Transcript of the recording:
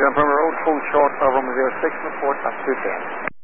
Confirm road full short of runway 06 report at 210.